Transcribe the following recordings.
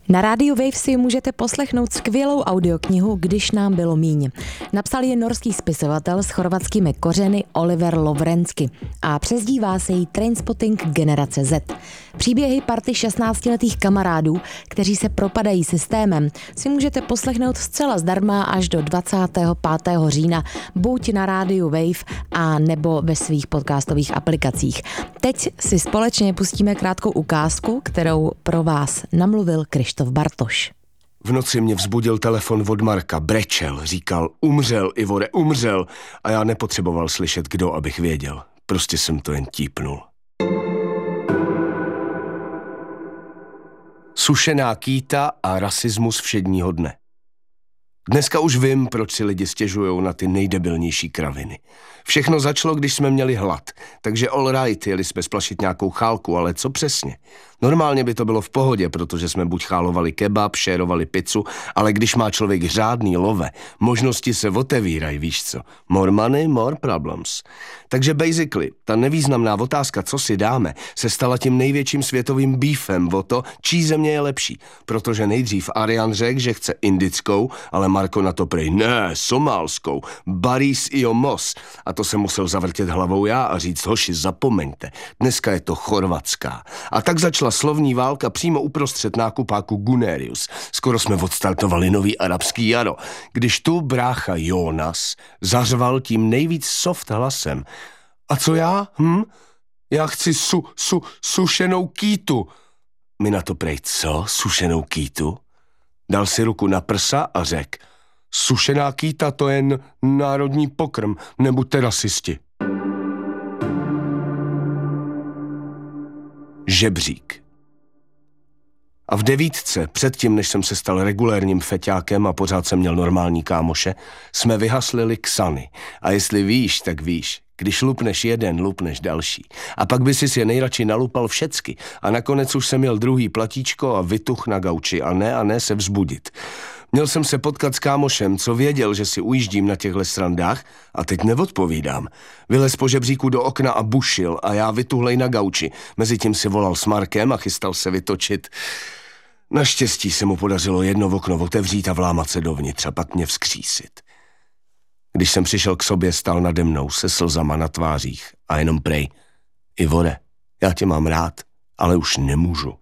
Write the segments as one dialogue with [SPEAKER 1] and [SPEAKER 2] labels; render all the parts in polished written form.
[SPEAKER 1] Na rádiu Wave si můžete poslechnout skvělou audioknihu Když nám bylo míň. Napsal ji norský spisovatel s chorvatskými kořeny Oliver Lovrenský a přezdívá se jí Trainspotting generace Z. Příběhy party 16letých kamarádů, kteří se propadají systémem, si můžete poslechnout zcela zdarma až do 25. října buď na rádiu Wave a nebo ve svých podcastových aplikacích. Teď si společně pustíme krátkou ukázku, kterou pro vás namluvil Krištof Bartoš.
[SPEAKER 2] V noci mě vzbudil telefon od Marka, brečel, říkal, umřel, Ivore, umřel, a já nepotřeboval slyšet kdo, abych věděl. Prostě jsem to jen típnul. Sušená kýta a rasismus všedního dne. Dneska už vím, proč si lidi stěžujou na ty nejdebilnější kraviny. Všechno začalo, když jsme měli hlad, takže all right, jeli jsme splašit nějakou chálku, ale co přesně? Normálně by to bylo v pohodě, protože jsme buď chálovali kebab, šérovali pizzu, ale když má člověk řádný love, možnosti se otevírají, víš co? More money, more problems. Takže basically, ta nevýznamná otázka, co si dáme, se stala tím největším světovým beefem o to, čí země je lepší, protože nejdřív Arian řekl, že chce indickou, ale Marko na to prej, ne, somálskou, Baris i Mos. A to jsem musel zavrtět hlavou já a říct, hoši, zapomeňte, dneska je to chorvatská. A tak začala slovní válka přímo uprostřed nákupáku Gunerius. Skoro jsme odstartovali nový arabský jaro, když tu brácha Jonas zařval tím nejvíc soft hlasem. A co já? Já chci sušenou kýtu. Mi na to prej, co? Sušenou kýtu? Dal si ruku na prsa a řekl, sušená kýta to je národní pokrm, nebuďte rasisti. Žebřík. A v 9, předtím, než jsem se stal regulérním feťákem a pořád jsem měl normální kámoše, jsme vyhaslili Xany. A jestli víš, tak víš. Když lupneš jeden, lupneš další. A pak by si je nejradši nalupal všecky. A nakonec už jsem měl druhý platíčko a vytuch na gauči a ne se vzbudit. Měl jsem se potkat s kámošem, co věděl, že si ujíždím na těchto srandách a teď neodpovídám. Vylez po žebříku do okna a bušil a já vytuhlej na gauči. Mezitím si volal s Markem a chystal se vytočit. Naštěstí se mu podařilo jedno okno otevřít a vlámat se dovnitř a pak mě vzkřísit. Když jsem přišel k sobě, stál nade mnou se slzama na tvářích a jenom prej, Ivore, já tě mám rád, ale už nemůžu.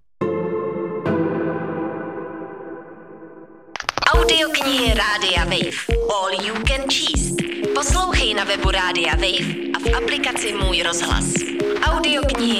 [SPEAKER 3] Audioknihy Rádia Wave. All you can číst. Poslouchej na webu Rádia Wave a v aplikaci Můj rozhlas. Audioknihy